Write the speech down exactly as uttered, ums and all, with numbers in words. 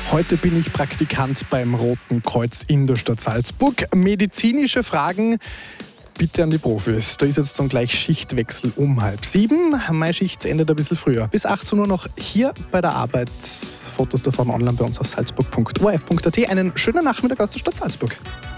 Heute bin ich Praktikant beim Roten Kreuz in der Stadt Salzburg. Medizinische Fragen bitte an die Profis. Da ist jetzt dann gleich Schichtwechsel um halb sieben. Meine Schicht endet ein bisschen früher. Bis achtzehn Uhr noch hier bei der Arbeit. Fotos davon online bei uns auf salzburg punkt o r f punkt a t. Einen schönen Nachmittag aus der Stadt Salzburg.